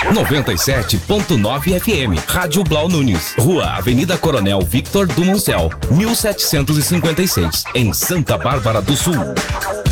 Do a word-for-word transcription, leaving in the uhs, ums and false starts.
noventa e sete ponto nove F M. Rádio Blau Nunes. Rua Avenida Coronel Victor Dumoncel, mil setecentos e cinquenta e seis, em Santa Bárbara do Sul.